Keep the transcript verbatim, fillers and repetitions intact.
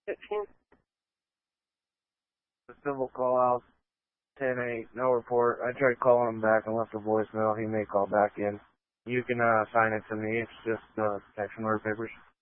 fifteen. The civil call out, ten eight, no report. I tried calling him back and left a voicemail. He may call back in. You can uh, sign it to me. It's just uh, protection order papers.